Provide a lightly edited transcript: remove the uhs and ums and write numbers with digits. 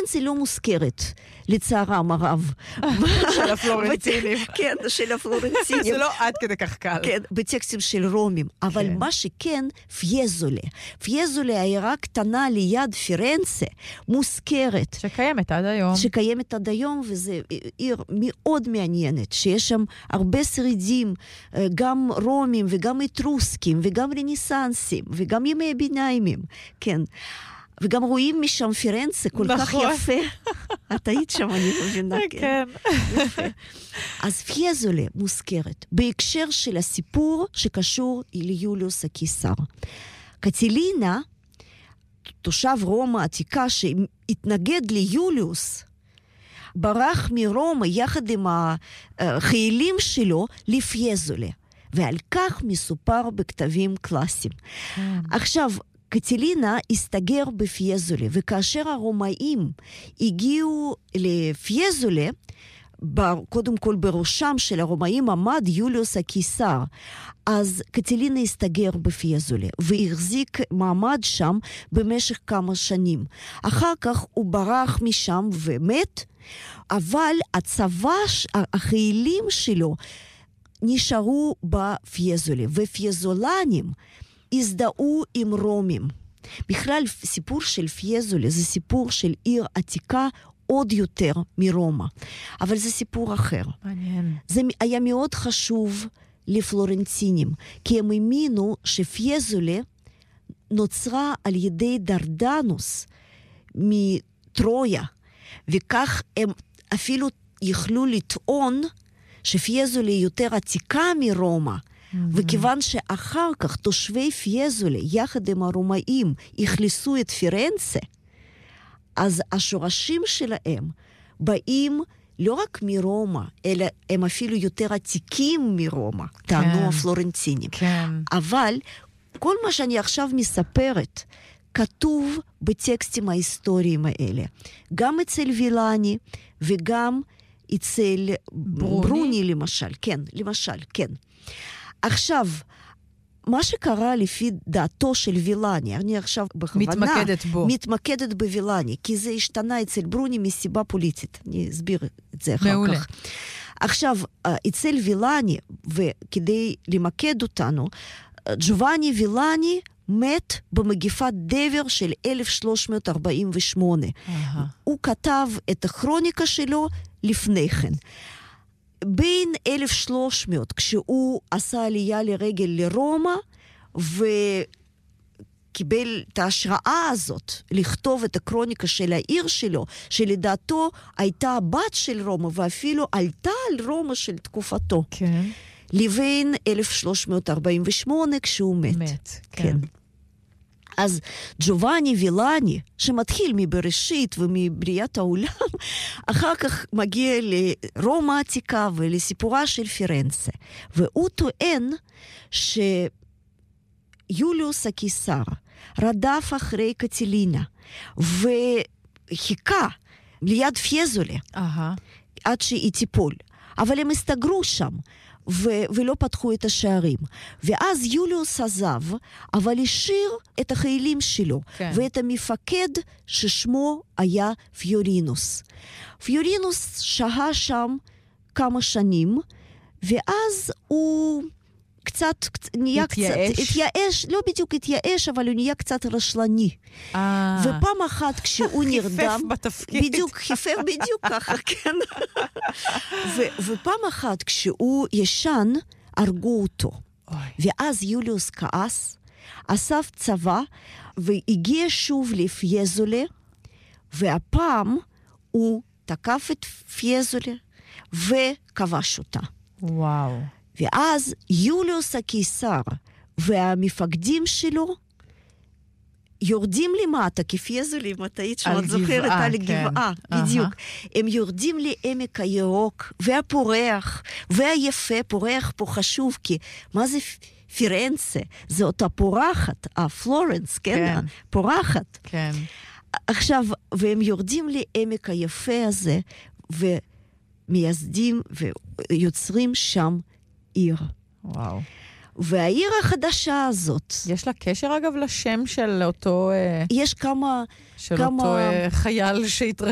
פירנצה לא מוזכרת, לצערם הרב. של הפלורנטינים. כן, של הפלורנטינים. זה לא עד כדי כך קל. כן, בטקסטים של רומים. אבל מה שכן, פיאזולה. פיאזולה, העיירה קטנה ליד פירנצה, מוזכרת. שקיימת עד היום. שקיימת עד היום, וזה עיר מאוד מעניינת, שיש שם הרבה שרידים, גם רומים וגם אטרוסקים, וגם רנסנסים, וגם ימי הביניים. כן. וגם רואים משם פירנצה כל כך יפה. את היית שם, אני מבינה. כן. אז פיאזולה מוזכרת בהקשר של הסיפור שקשור ליוליוס הקיסר. קטילינה, תושב רומא העתיקה שהתנגד ליוליוס, ברח מרומא יחד עם החיילים שלו לפיאזולה. ועל כך מסופר בכתבים קלאסיים. עכשיו, קטילינה הסתגר בפיאזולה, וכאשר הרומאים הגיעו לפיאזולה, קודם כל בראשם של הרומאים עמד יוליוס הקיסר, אז קטילינה הסתגר בפיאזולה, והחזיק מעמד שם במשך כמה שנים. אחר כך הוא ברח משם ומת, אבל הצבא, החיילים שלו, נשארו בפיאזולה, ופיאזולנים הזדהו עם רומים. בכלל, סיפור של פיאזולה זה סיפור של עיר עתיקה עוד יותר מרומא. אבל זה סיפור אחר. מעניין. זה היה מאוד חשוב לפלורנטינים, כי הם האמינו שפיאזולה נוצרה על ידי דרדנוס מטרויה, וכך הם אפילו יכלו לטעון שפיאזולה יותר עתיקה מרומא, וכיוון שאחר כך תושבי פיאזולה יחד עם הרומאים הכניסו את פירנצה, אז השורשים שלהם באים לא רק מרומא, אלא הם אפילו יותר עתיקים מרומא, טענו הפלורנטינים. כן. אבל כל מה שאני עכשיו מספרת כתוב בטקסטים ההיסטוריים האלה, גם אצל וילני וגם אצל ברוני למשל, כן. עכשיו, מה שקרה לפי דעתו של וילני, אני עכשיו בכוונה מתמקדת בוילני, כי זה השתנה אצל ברוני מסיבה פוליטית, אני אסביר את זה אחר כך. עכשיו, אצל וילני, וכדי למקד אותנו, ג'ובאני וילני מת במגפת דבר של 1348. הוא כתב את הכרוניקה שלו לפני כן. בין 1300, כשהוא עשה עלייה לרגל לרומא, וקיבל את ההשראה הזאת לכתוב את הכרוניקה של העיר שלו, שלדעתו הייתה הבת של רומא, ואפילו עלתה על רומא של תקופתו. כן. לבין 1348, כשהוא מת. כן. אז ג'ובאני וילני, שמתחיל מבראשית ומבריאת העולם, אחר כך מגיע לרומא העתיקה ולסיפורה של פירנצה. והוא טוען שיוליוס הקיסר רדף אחרי קטילינה, וחיכה ליד פיאזולה, עד שהיא תיפול. אבל הם הסתגרו שם. ולא פתחו את השערים. ואז יוליוס עזב, אבל השאיר את החיילים שלו, ואת המפקד ששמו היה פיורינוס. פיורינוס שהה שם כמה שנים, ואז הוא קצת נהיה התייאש, לא בדיוק התייאש, אבל הוא נהיה קצת רשלני. ופעם אחת כשהוא נרדם, חיפף בתפקיד. חיפף בדיוק ככה, כן. ופעם אחת כשהוא ישן, הרגו אותו. ואז יוליוס כעס, אסף צבא, והגיע שוב לפיאזולה, והפעם הוא תקף את פיאזולה, וכבש אותה. וואו. ואז יוליוס הקיסר והמפקדים שלו יורדים למטה, כי פיאזולה, אם את היית שאת זוכרת, על גבעה, בדיוק. הם יורדים לעמק הירוק, והפורח, והיפה, פורח פה חשוב, כי מה זה פירנצה? זה אותה פורחת, פלורנס, כן? פורחת. כן. עכשיו, והם יורדים לעמק היפה הזה, ומייסדים ויוצרים שם עיר. וואו. והעיר החדשה הזאת... יש לה קשר אגב לשם של אותו... יש כמה... של אותו חייל שהתרחב.